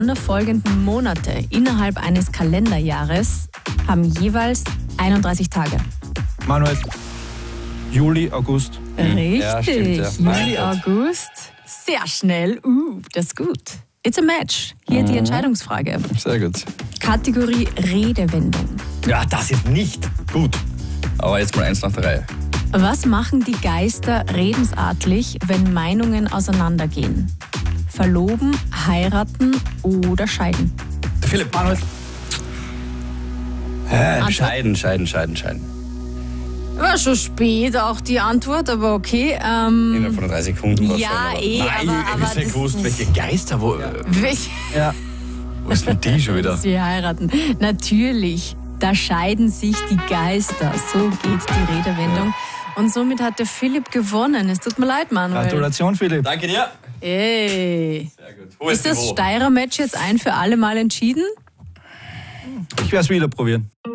Folgenden Monate innerhalb eines Kalenderjahres haben jeweils 31 Tage. Manuel, Juli, August. Richtig, Ja, stimmt, ja. Juli, August. Sehr schnell. Das ist gut. It's a match. Hier die Entscheidungsfrage. Sehr gut. Kategorie Redewendung. Ja, das ist nicht gut. Aber jetzt mal 1 nach 3. Was machen die Geister redensartlich, wenn Meinungen auseinandergehen? Verloben, heiraten oder scheiden? Der Philipp, Manuel. Scheiden. War schon spät auch die Antwort, aber okay. Innerhalb von 3 Sekunden war Ja, schon. aber ich hätte nicht gewusst, welche Geister, wo ist denn die schon wieder? Sie heiraten. Natürlich, da scheiden sich die Geister. So geht die Redewendung. Und somit hat der Philipp gewonnen. Es tut mir leid, Manuel. Gratulation, Philipp. Danke dir. Ey. Sehr gut. Hohes Ist das Niveau. Steirer-Match jetzt ein für alle Mal entschieden? Ich werde es wieder probieren.